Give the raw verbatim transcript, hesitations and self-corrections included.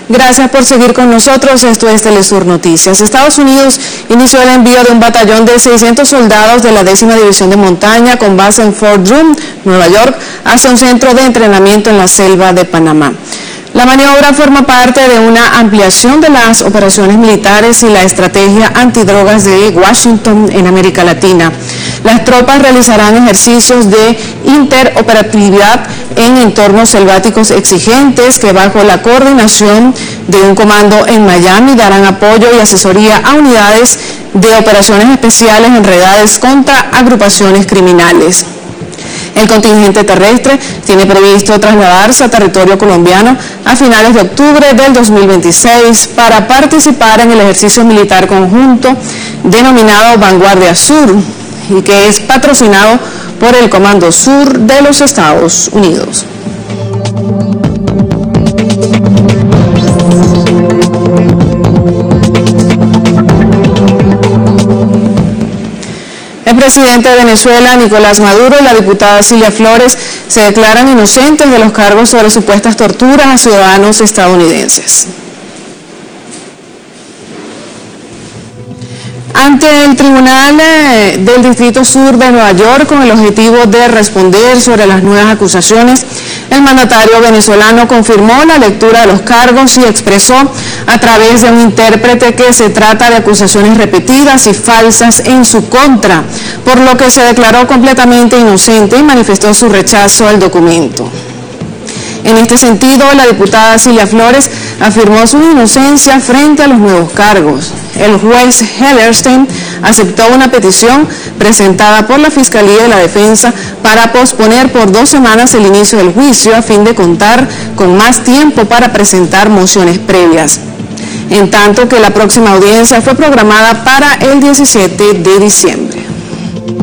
Gracias por seguir con nosotros. Esto es Telesur Noticias. Estados Unidos inició el envío de un batallón de seiscientos soldados de la décima División de Montaña con base en Fort Drum, Nueva York, hacia un centro de entrenamiento en la selva de Panamá. La maniobra forma parte de una ampliación de las operaciones militares y la estrategia antidrogas de Washington en América Latina. Las tropas realizarán ejercicios de interoperatividad en entornos selváticos exigentes que, bajo la coordinación de un comando en Miami, darán apoyo y asesoría a unidades de operaciones especiales enredadas contra agrupaciones criminales. El contingente terrestre tiene previsto trasladarse a territorio colombiano a finales de octubre del dos mil veintiséis para participar en el ejercicio militar conjunto denominado Vanguardia Sur y que es patrocinado por el Comando Sur de los Estados Unidos. El presidente de Venezuela, Nicolás Maduro, y la diputada Cilia Flores se declaran inocentes de los cargos sobre supuestas torturas a ciudadanos estadounidenses. Ante el Tribunal del Distrito Sur de Nueva York, con el objetivo de responder sobre las nuevas acusaciones, el mandatario venezolano confirmó la lectura de los cargos y expresó a través de un intérprete que se trata de acusaciones repetidas y falsas en su contra, por lo que se declaró completamente inocente y manifestó su rechazo al documento. En este sentido, la diputada Cilia Flores afirmó su inocencia frente a los nuevos cargos. El juez Hellerstein aceptó una petición presentada por la Fiscalía de la Defensa para posponer por dos semanas el inicio del juicio a fin de contar con más tiempo para presentar mociones previas. En tanto que la próxima audiencia fue programada para el diecisiete de diciembre.